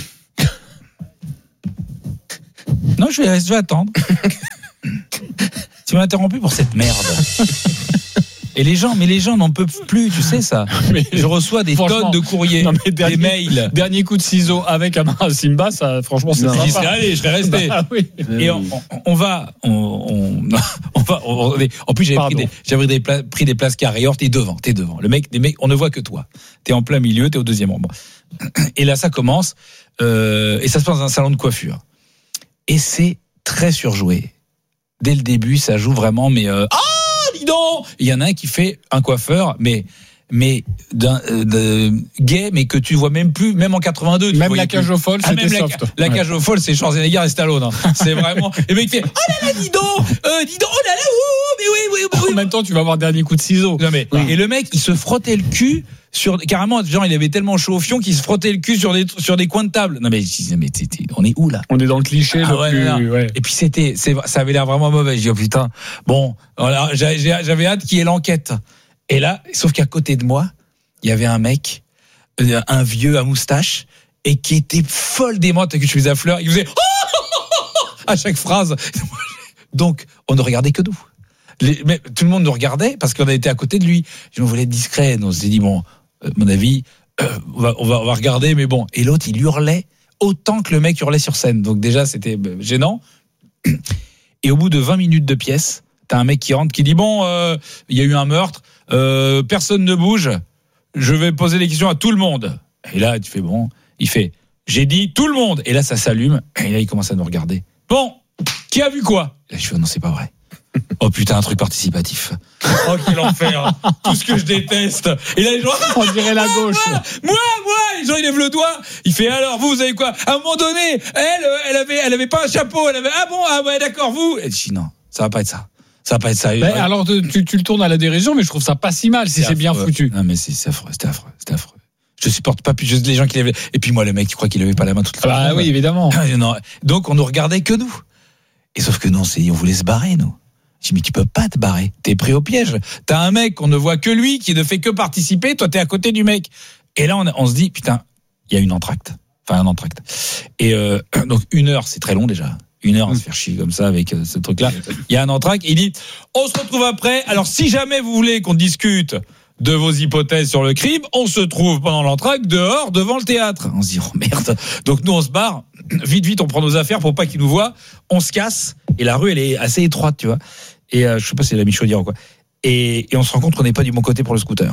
Non, je vais attendre. Tu m'as interrompu pour cette merde. Et les gens n'en peuvent plus, tu sais ça. Mais je reçois des tonnes de courriers, des mails. Dernier coup de ciseau avec Amara Simba, ça, franchement, c'est sympa. Allez, je serais resté. Bah, oui. Et on va. En plus, j'avais pris des places carrées. T'es devant. Les mecs, on ne voit que toi. T'es en plein milieu, t'es au deuxième rang. Et là, ça commence. Et ça se passe dans un salon de coiffure. Et c'est très surjoué. Dès le début, ça joue vraiment, mais dis donc. Il y en a un qui fait un coiffeur, mais gay, mais que tu vois même plus, même en 82. Même la cage aux folles, c'était soft. La cage aux folles, c'est Schwarzenegger et Stallone. Hein. C'est vraiment. Le mec fait oh là là, dis donc, oh là là, mais oui. En même temps, tu vas avoir dernier coup de ciseau. Non mais et le mec, il se frottait le cul. Carrément, genre, il avait tellement chaud au fion qu'il se frottait le cul sur des coins de table. Non mais on est où là? On est dans le cliché. Ouais. Et puis ça avait l'air vraiment mauvais. Je dis oh putain. Bon, voilà, j'avais hâte qu'il y ait l'enquête. Et là, sauf qu'à côté de moi, il y avait un mec, un vieux à moustache, et qui était folle démente avec une chemise à fleurs. Il faisait à chaque phrase. Donc, on ne regardait que nous. Mais tout le monde nous regardait parce qu'on était à côté de lui. Je voulais être discret. On s'est dit bon, à mon avis, on va regarder, mais bon. Et l'autre, il hurlait autant que le mec hurlait sur scène. Donc déjà, c'était gênant. Et au bout de 20 minutes de pièce, t'as un mec qui rentre, qui dit bon, il y a eu un meurtre, personne ne bouge. Je vais poser des questions à tout le monde. Et là, tu fais bon. Il fait j'ai dit tout le monde. Et là, ça s'allume. Et là, il commence à nous regarder. Bon, qui a vu quoi? Et là, je fais non, c'est pas vrai. Oh putain, un truc participatif. Oh quel enfer. Tout ce que je déteste. Et là les gens on dirait la gauche. Moi les gens ils lèvent le doigt. Il fait alors vous avez quoi? À un moment donné, elle avait pas un chapeau, d'accord vous. Et je dis non, ça va pas être ça. Ça va pas être ça. Mais alors tu le tournes à la dérision, mais je trouve ça pas si mal si c'est bien foutu. Non mais c'est affreux, c'était affreux. Je supporte pas plus juste les gens qui lèvent. Et puis moi le mec qui croit qu'il levait pas la main toute la Ah oui, évidemment. Non. Donc on nous regardait que nous. Et sauf que non, on voulait se barrer nous. Je dis mais tu peux pas te barrer, t'es pris au piège. T'as un mec qu'on ne voit que lui, qui ne fait que participer, toi t'es à côté du mec. Et là on se dit putain, il y a une entracte. Enfin un entracte. Et donc 1 heure, c'est très long déjà. 1 heure à se faire chier comme ça avec ce truc-là. Il y a un entracte, il dit on se retrouve après. Alors si jamais vous voulez qu'on discute de vos hypothèses sur le crime, on se trouve pendant l'entracte dehors devant le théâtre. On se dit oh merde. Donc nous on se barre, vite on prend nos affaires pour pas qu'ils nous voient, on se casse et la rue elle est assez étroite, tu vois. Et je sais pas si c'est la Michaudière ou quoi. Et on se rend compte qu'on n'est pas du bon côté pour le scooter.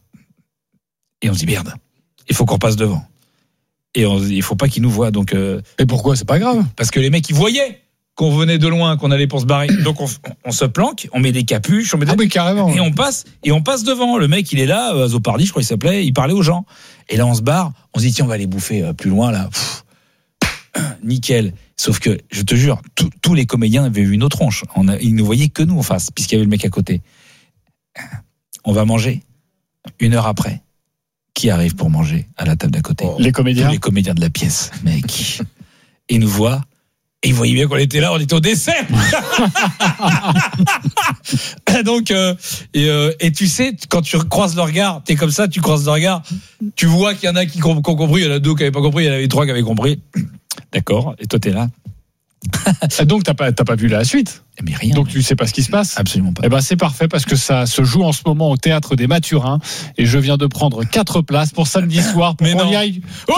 Et on se dit merde, il faut qu'on passe devant. Et il faut pas qu'ils nous voient donc Et pourquoi c'est pas grave? Parce que les mecs ils voyaient qu'on venait de loin, qu'on allait pour se barrer. Donc on se planque, on met des capuches, oui, carrément. Et on passe devant. Le mec il est là, Zopardi je crois il s'appelait, il parlait aux gens. Et là on se barre, on se dit tiens on va aller bouffer plus loin là. Nickel. Sauf que je te jure, tous les comédiens avaient vu nos tronches. Ils ne voyaient que nous en face, puisqu'il y avait le mec à côté. On va manger 1 heure après. Qui arrive pour manger à la table d'à côté? Les comédiens. Tous les comédiens de la pièce, mec. Ils nous voient. Et ils voyaient bien qu'on était là, on était au dessert. Donc, et tu sais, quand tu croises le regard, t'es comme ça, tu croises le regard, tu vois qu'il y en a qui ont compris, il y en a 2 qui n'avaient pas compris, il y en avait 3 qui avaient compris. D'accord. Et toi, t'es là. Donc, t'as pas vu la suite. Mais rien. Donc, tu sais pas ce qui se passe. Absolument pas. Eh ben, c'est parfait parce que ça se joue en ce moment au Théâtre des Mathurins et je viens de prendre 4 places pour samedi soir pour qu'on y aille.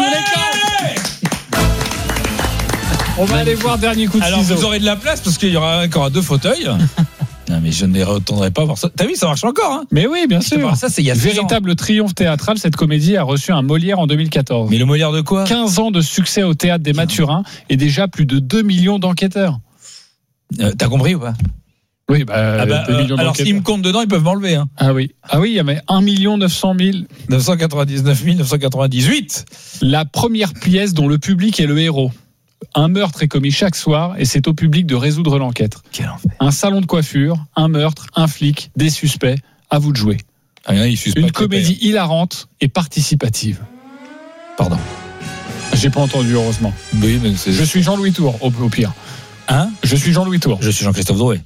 On va aller voir Dernier coup de ciseau. Alors vous aurez de la place parce qu'il y aura encore 2 fauteuils. Non mais je ne les retournerai pas voir ça. T'as vu, ça marche encore hein? Mais oui, bien sûr. Ça c'est il y a véritable triomphe théâtral. Cette comédie a reçu un Molière en 2014. Mais le Molière de quoi? 15 ans de succès au Théâtre des Mathurins et déjà plus de 2 millions d'enquêteurs. T'as compris ou pas? Oui, 2 millions alors s'ils me comptent dedans, ils peuvent m'enlever hein. Ah oui, il y avait 1 900 999 998. La première pièce dont le public est le héros. Un meurtre est commis chaque soir et c'est au public de résoudre l'enquête. Quel enfer. Un salon de coiffure, un meurtre, un flic, des suspects. À vous de jouer. Une comédie hilarante et participative. Pardon. J'ai pas entendu, heureusement. Oui, mais c'est... Je suis Jean-Louis Tour, au pire. Hein ? Je suis Jean-Louis Tour. Je suis Jean-Christophe Drouet.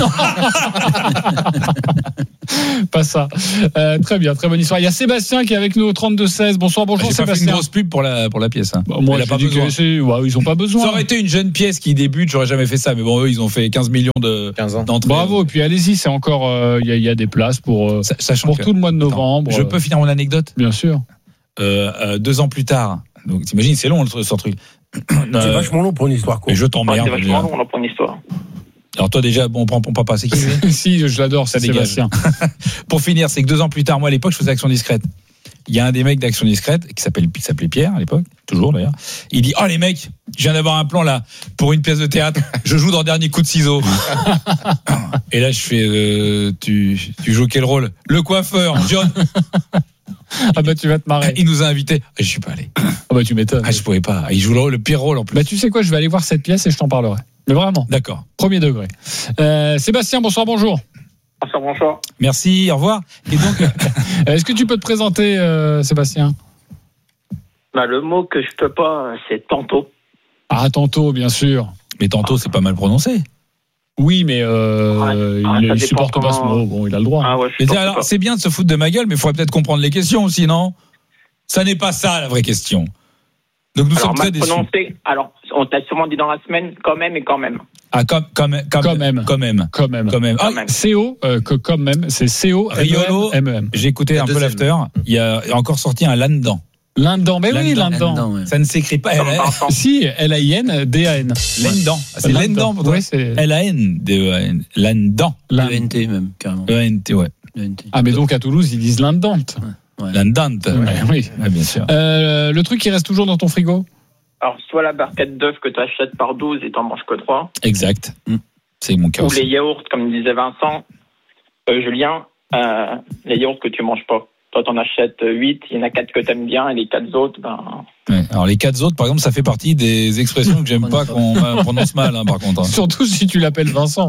Pas ça. Très bien, très bonne histoire. Il y a Sébastien qui est avec nous au 32-16. Bonjour J'ai pas fait Sébastien. une grosse pub pour la pièce. Hein. Bah, moi, il a je pas dis besoin. ils ont pas besoin. Ça aurait été une jeune pièce qui débute, j'aurais jamais fait ça. Mais bon, eux, ils ont fait 15 millions 15 ans. d'entrées. Bravo, et puis allez-y, c'est encore. Il y a des places pour Sachant que- tout le mois de novembre. Je peux finir mon anecdote ? Bien sûr. 2 ans plus tard. Donc t'imagines, c'est long ce truc. C'est vachement long pour une histoire courte. Mais je t'emmerde. C'est vachement long là, pour une histoire. Alors toi déjà, bon, on prend pas, c'est qui lui ? Si, je l'adore, c'est Ça dégage. Sébastien. Pour finir, c'est que 2 ans plus tard, moi à l'époque, je faisais Action Discrète. Il y a un des mecs d'Action Discrète qui s'appelait Pierre à l'époque, toujours d'ailleurs. Il dit les mecs, je viens d'avoir un plan là pour une pièce de théâtre. Je joue dans Dernier coup de ciseaux. Et là je fais tu joues quel rôle ? Le coiffeur, John. Ah bah tu vas te marrer. Il nous a invités. Je suis pas allé. Ah bah tu m'étonnes. Je pouvais pas. Il joue le pire rôle en plus. Bah tu sais quoi, je vais aller voir cette pièce et je t'en parlerai. Mais vraiment. D'accord. Premier degré. Sébastien, bonsoir, bonjour. Bonsoir. Merci, au revoir. Et donc, est-ce que tu peux te présenter, Sébastien ? Bah, le mot que je peux pas, c'est tantôt. Ah, tantôt, bien sûr. Mais tantôt, c'est pas mal prononcé. Oui, mais ça il dépend supporte pas ce comment- mot. Bon, il a le droit. Ah ouais, je Mais supporte alors, pas. c'est bien de se foutre de ma gueule, mais il faudrait peut-être comprendre les questions aussi, non ? Ça n'est pas ça la vraie question. Donc nous Alors, sommes très mal déçus. prononcé. Alors, on t'a sûrement dit dans la semaine, quand même et quand même. Ah, quand même. Quand même. Ah, Quand même. CO, quand même, c'est CO, Riolo, MEM. j'ai écouté un peu deuxième. l'after. Il y a encore sorti un là-dedans. L'un-dedans, mais oui, l'un-dedans. Là-dedans, ouais. Ça ne s'écrit pas Comme L-A-N. Vincent. Si, L-A-I-N-D-A-N. Là-dedans. C'est là-dedans pour toi. Oui, c'est L-A-N-D-E-N. Là-dedans. ENT même, carrément. E-N-T, ouais. ENT. Ah, mais donc à Toulouse, ils disent l'un-dedans. Ouais. Là-dedans. Ouais, oui. Ouais, bien sûr. Le truc qui reste toujours dans ton frigo ? Alors, soit la barquette d'œufs que tu achètes par 12 et t'en manges que 3, Exact. C'est mon cas ou aussi. les yaourts, comme disait Vincent, Julien, les yaourts que tu manges pas. Toi, t'en achètes 8, il y en a 4 que t'aimes bien, et les 4 autres, Ouais. Alors les 4 autres, par exemple, ça fait partie des expressions que j'aime pas qu'on prononce mal, hein, par contre. hein. Surtout si tu l'appelles Vincent.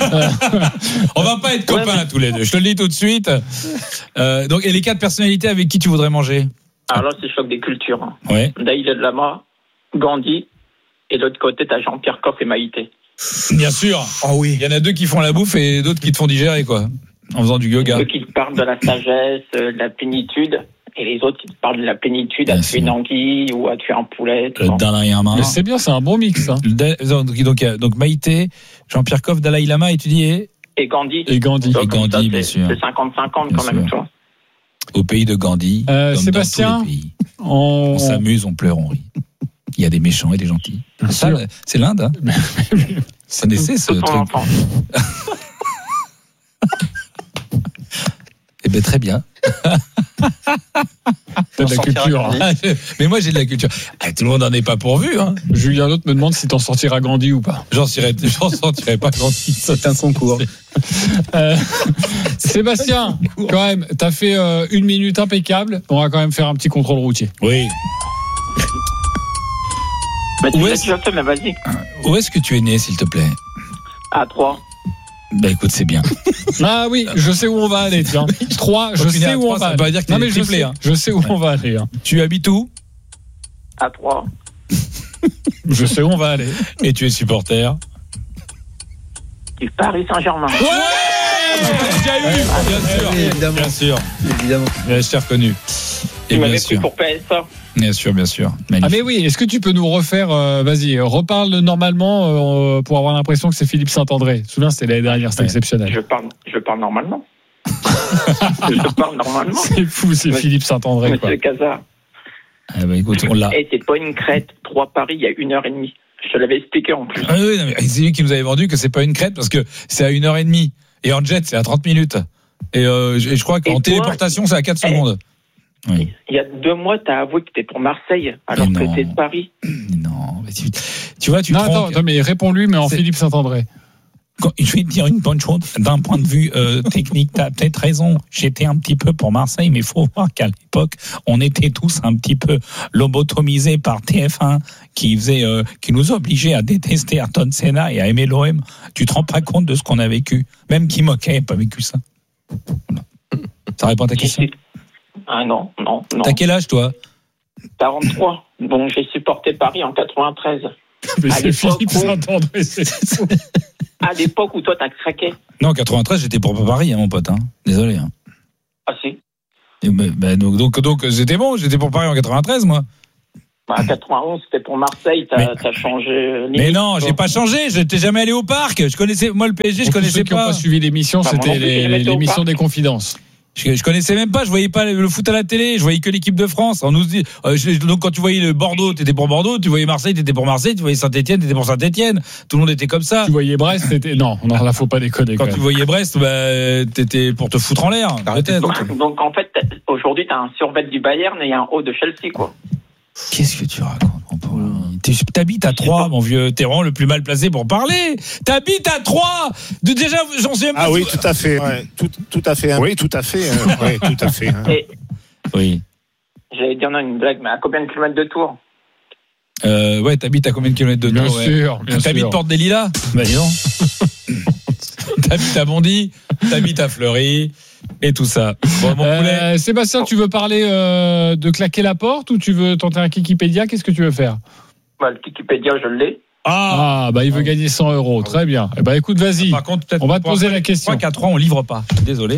On va pas être copains tous les deux. Je te le dis tout de suite. Donc, et les 4 personnalités avec qui tu voudrais manger ? alors là, c'est choc des cultures. Hein. Ouais. Dalai Lama, Gandhi, et de l'autre côté, t'as Jean-Pierre Coff et Maïté. Bien sûr. Oh oui. Il y en a 2 qui font la bouffe et d'autres qui te font digérer, quoi. En faisant du yoga. Ceux qui te parlent de la sagesse, de la plénitude, et les autres qui te parlent de la plénitude à Bien tuer sûr. une anguille ou à tuer un poulet. tu Le vois. Dalai Lama. Mais c'est bien, c'est un bon mix. Hein. Donc Maïté, Jean-Pierre Coff, Dalai Lama, et tu dis Et Gandhi. Et Gandhi. Donc, Et comme Gandhi, ça, bien c'est- sûr. C'est 50-50 Bien quand même, sûr. tu vois. au pays de Gandhi. Comme Sébastien, dans tous les pays. On s'amuse, on pleure, on rit. Il y a des méchants et des gentils. Ça, c'est l'Inde, hein. Vous connaissez ce truc? Eh bien, très bien. T'as de la culture. Hein. Mais moi, j'ai de la culture. Ah, tout le monde n'en est pas pourvu. Hein. Julien Lotte me demande si t'en sortiras grandi ou pas. J'en sortirai pas grandi. C'est un concours. Sébastien, quand même, t'as fait 1 minute impeccable. On va quand même faire un petit contrôle routier. Oui. Bah, tu l'as déjà fait, mais vas-y. Où est-ce que tu es né, s'il te plaît? À 3. Bah écoute, c'est bien. Ah oui, je sais où on va aller, tiens. 3, je sais où on va aller. Ça veut pas dire que Non, t'es mais triplé, hein. je sais où on va aller. Hein. Tu habites où? À 3. Je sais où on va aller. Et tu es supporter? Du Paris Saint-Germain. Déjà eu, bien sûr. Évidemment. Bien sûr. Évidemment. Bien sûr, reconnu. Tu Et bien m'avais pris sûr. pour PSA. Bien sûr, bien sûr. Ah mais oui, est-ce que tu peux nous refaire, vas-y, reparle normalement pour avoir l'impression que c'est Philippe Saint-André. Tu te souviens, c'était l'année dernière, c'était exceptionnel. Je parle normalement. Je parle normalement. C'est fou, c'est Philippe Saint-André. Monsieur Cazard. Ah bah écoute, on l'a. Et c'est pas une crête. 3 Paris, il y a 1h30. Je te l'avais expliqué en plus. Ah oui, non, mais c'est lui qui nous avait vendu que c'est pas une crête parce que c'est à 1h30. Et en jet, c'est à 30 minutes. Et je crois qu'en toi, téléportation, c'est à 4 secondes. Oui. Il y a 2 mois, t'as avoué que t'es pour Marseille, alors Mais que non. t'es de Paris. Non, mais tu vois, tu Non, te trompes. attends, mais réponds-lui, mais en C'est- Philippe Saint-André. Je vais te dire une bonne chose, d'un point de vue technique, tu as peut-être raison, j'étais un petit peu pour Marseille, mais il faut voir qu'à l'époque, on était tous un petit peu lobotomisés par TF1, qui nous obligeait à détester Ayrton Senna et à aimer l'OM. Tu te rends pas compte de ce qu'on a vécu? Même Kim Moquet n'a pas vécu ça. Voilà. Ça répond à ta question? Ah non. T'as quel âge, toi? 43. Donc j'ai supporté Paris en 93. Mais c'est Philippe Saint-André, c'est fou. À l'époque où toi t'as craqué. Non, 93, j'étais pour Paris, mon pote. Désolé. Ah si. Et donc c'était bon, j'étais pour Paris en 93, moi. À 91, c'était pour Marseille, t'as changé. Mais non, j'ai pas changé, j'étais jamais allé au parc. Moi, le PSG, je connaissais ceux qui n'ont pas suivi l'émission, c'était l'émission des confidences. Je connaissais même pas, je voyais pas le foot à la télé, je voyais que l'équipe de France. On nous dit, donc quand tu voyais le Bordeaux, t'étais pour Bordeaux, tu voyais Marseille, t'étais pour Marseille, tu voyais Saint-Etienne, t'étais pour Saint-Etienne. Tout le monde était comme ça. Tu voyais Brest, t'étais, non, là, faut pas déconner. Quand tu voyais Brest, t'étais pour te foutre en l'air. Donc en fait, aujourd'hui, t'as un survêt du Bayern et un haut de Chelsea, quoi. Qu'est-ce que tu racontes, mon pauvre? T'habites à Troyes, mon vieux. T'es vraiment le plus mal placé pour parler. T'habites à Troyes. Déjà, j'en sais même pas. Ah oui, tout à fait. Ouais. Tout à fait. Hein. Oui, tout à fait. Oui, tout à fait. Hein. Oui. J'allais dire une blague, mais à combien de kilomètres de Tours? Ouais, t'habites à combien de kilomètres de Tours? Bien sûr. T'habites Porte des Lilas? Bah dis non. T'habites à Bondy, t'habites à Fleury. Et tout ça. Bon, mon poulet. Sébastien, tu veux parler de claquer la porte ou tu veux tenter un Kikipédia? Qu'est-ce que tu veux faire? Le Kikipédia, je l'ai. Il veut gagner 100 €. Très bien. Écoute, vas-y. Par contre, peut-être on va te poser la question. 3 4 ans, on livre pas. Désolé.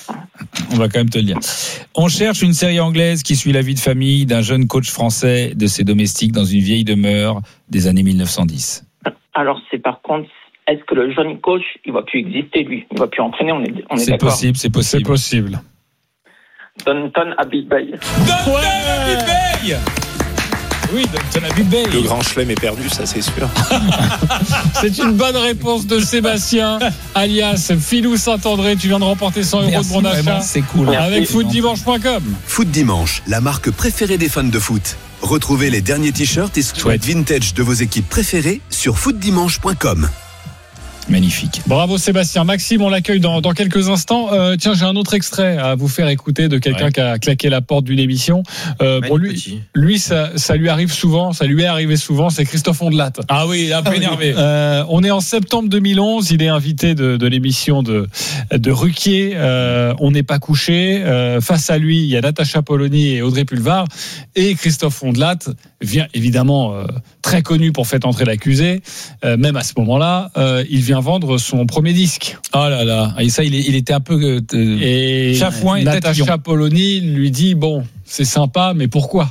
On va quand même te le dire. On cherche une série anglaise qui suit la vie de famille d'un jeune coach français de ses domestiques dans une vieille demeure des années 1910. Alors, c'est par contre, est-ce que le jeune coach, il va plus exister, lui? Il va plus entraîner, on est c'est d'accord. C'est possible. Downton Abbey. Downton Abbey. Oui, Downton Abbey. Le grand chelem est perdu, ça c'est sûr. C'est une bonne réponse de Sébastien, alias Philou Saint-André. Tu viens de remporter 100 € de bon achat. C'est cool. Avec footdimanche.com. Foot Dimanche, la marque préférée des fans de foot. Retrouvez les derniers t-shirts et sweats vintage de vos équipes préférées sur footdimanche.com. Magnifique. Bravo Sébastien. Maxime, on l'accueille dans quelques instants. Tiens, j'ai un autre extrait à vous faire écouter de quelqu'un qui a claqué la porte d'une émission. Pour lui, ça lui arrive souvent, ça lui est arrivé souvent, c'est Christophe Ondelat. Ah oui, il est un peu énervé. On est en septembre 2011, il est invité de l'émission de Ruquier, On n'est pas couché. Face à lui, il y a Natacha Polony et Audrey Pulvar. Et Christophe Ondelat vient évidemment très connu pour Faites entrer l'accusé. Même à ce moment-là, il vient vendre son premier disque. Oh là là, et ça il était un peu chafouin et Natacha Polony lui dit bon, c'est sympa, mais pourquoi?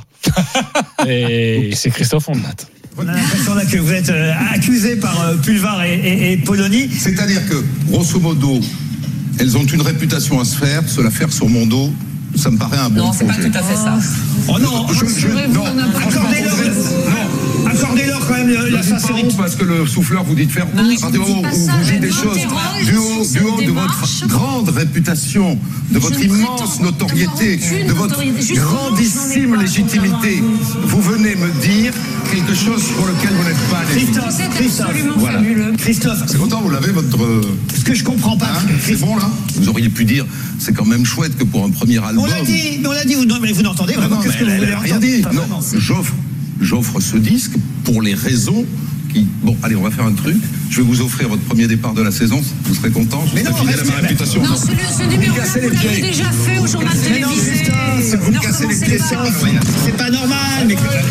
Et c'est Christophe Ondelat. On a l'impression là que vous êtes accusé par Pulvar et Polony. C'est-à-dire que grosso modo, elles ont une réputation à se faire faire sur mon dos. Ça me paraît un bon projet. Non, c'est pas tout à fait ça. Oh non, accordez-leur quand même la sincérité. Parce que le souffleur vous dit de faire. À partir du moment où vous dites des choses du haut de votre grande réputation, de votre immense notoriété, de votre grandissime légitimité, vous venez me dire quelque chose pour lequel vous n'êtes pas Christophe, c'est content, vous l'avez votre. Ce que je comprends pas. C'est bon là. Vous auriez pu dire, c'est quand même chouette que pour un premier album. On l'a dit. Mais vous n'entendez vraiment qu'est-ce que vous voulez rien dit. Non, j'offre ce disque pour les raisons qui. Bon, allez, on va faire un truc. Je vais vous offrir votre premier départ de la saison. Vous serez content. Je serai fidèle à ma réputation. Non, ce numéro-là, vous l'avez déjà fait au journal télévisé. Vous me cassez les pieds. C'est pas normal, mais.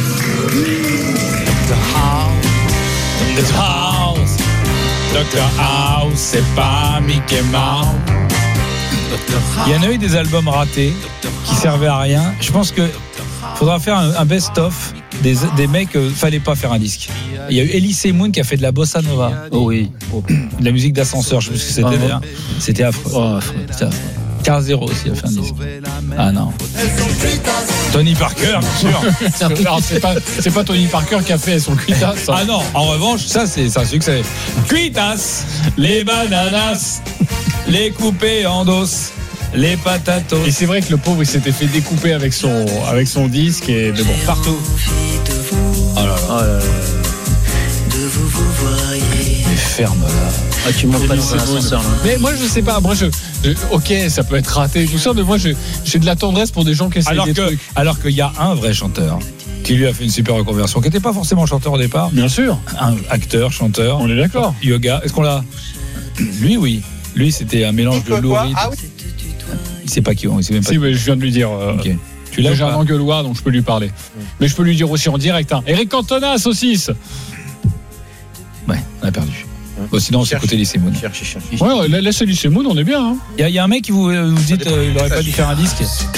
The House. Dr House, c'est pas Mickey Mouse. Il y en a eu des albums ratés qui servaient à rien. Je pense que faudra faire un best-of des mecs. Fallait pas faire un disque. Il y a eu Elise Moon qui a fait de la bossa nova. Oh oui. De la musique d'ascenseur. Je sais pas ce que c'était d'ailleurs. C'était affreux. C'était affreux. Car-Zero aussi a fait un disque. Ah non. Tony Parker, bien sûr. Alors, c'est pas Tony Parker qui a fait son cuitas. Ah non, en revanche, ça c'est un succès. Cuitas, les bananas, les coupés en dos, les patatos. Et c'est vrai que le pauvre il s'était fait découper avec son disque et mais bon, partout. Oh là là. De vous voyez. ferme. Ah, tu montes pas dans un ascenseur là. Mais moi, je sais pas. Moi, ok, ça peut être raté, tout ça, mais moi, j'ai de la tendresse pour des gens qui essayent des trucs. Alors qu'il y a un vrai chanteur qui lui a fait une super reconversion, qui n'était pas forcément chanteur au départ. Bien sûr. Un acteur, chanteur. On est d'accord. Yoga. Est-ce qu'on l'a? Lui, oui. Lui, c'était un mélange de louride. Ah oui. Il sait pas qui on. Il sait même pas. Si, mais je viens de lui dire. Ok. Tu l'as? J'ai un engueulois, donc je peux lui parler. Mais je peux lui dire aussi en direct. Eric Cantona, saucisse. Ouais, on a perdu. Bon, sinon, c'est côté Elie Semoun. Ouais, laisse Elie Semoun, on est bien. Il y a un mec qui vous dit qu'il n'aurait pas dû faire un disque.